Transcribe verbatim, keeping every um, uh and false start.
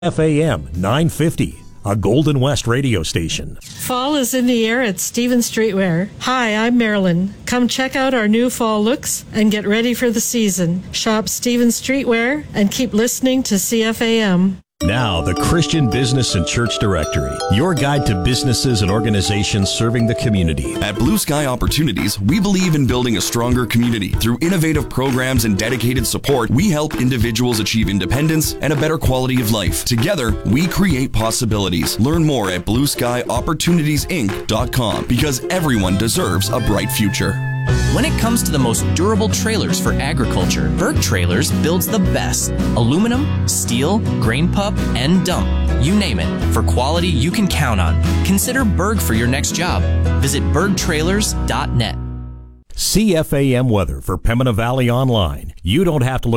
F A M nine fifty, a Golden West radio station. Fall is in the air at Stevens Streetwear. Hi, I'm Marilyn. Come check out our new fall looks and get ready for the season. Shop Stevens Streetwear and keep listening to C F A M. Now, the Christian Business and Church Directory, your guide to businesses and organizations serving the community. At Blue Sky Opportunities, we believe in building a stronger community. Through innovative programs and dedicated support, we help individuals achieve independence and a better quality of life. Together, we create possibilities. Learn more at blue sky opportunities inc dot com, because everyone deserves a bright future. When it comes to the most durable trailers for agriculture, Berg Trailers builds the best. Aluminum, steel, grain pup, and dump. You name it. For quality you can count on. Consider Berg for your next job. Visit berg trailers dot net. C F A M weather for Pembina Valley Online. You don't have to look